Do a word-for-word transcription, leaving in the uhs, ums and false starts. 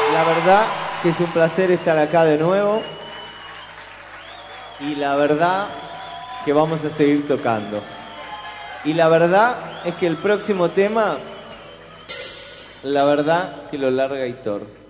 La verdad que es un placer estar acá de nuevo. Y la verdad que vamos a seguir tocando. Y la verdad es que el próximo tema, la verdad que lo larga Hitor.